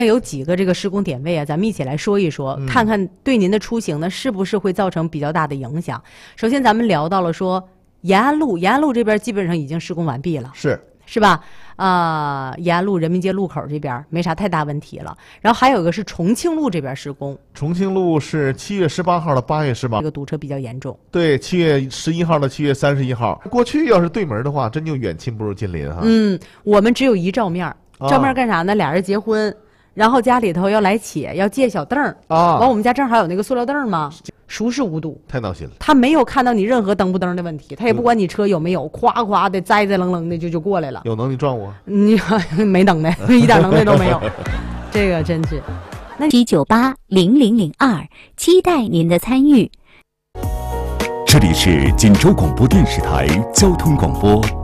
有几个这个施工点位啊，咱们一起来说一说，看看对您的出行呢是不是会造成比较大的影响。首先，咱们聊到了说延安路这边基本上已经施工完毕了，是吧？延安路人民街路口这边没啥太大问题了。然后还有一个是重庆路这边施工， 重庆路是7月18号到8月18号， 这个堵车比较严重。 对，7月11号到7月31号。过去要是对门的话，真就远亲不如近邻哈。 我们只有一照面，照面干啥呢？俩人结婚。然后家里头要来且要借小凳儿完我们家正好有那个塑料凳嘛，熟视无睹， 太闹心了。 他没有看到你任何蹬不蹬的问题，他也不管你车有没有，夸夸的栽栽愣愣的就过来了。 有能力撞我？ 你没能耐，一点能耐都没有。这个真是。 那7980002，期待您的参与。 这里是锦州广播电视台交通广播